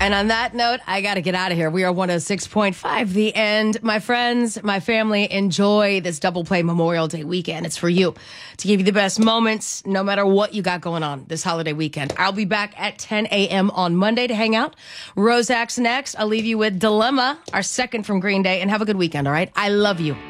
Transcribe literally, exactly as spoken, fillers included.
And on that note, I got to get out of here. We are one oh six point five The End. My friends, my family, enjoy this double play Memorial Day weekend. It's for you to give you the best moments, no matter what you got going on this holiday weekend. I'll be back at ten a.m. on Monday to hang out. Rose acts next. I'll leave you with Dilemma, our second from Green Day, and have a good weekend, all right? I love you.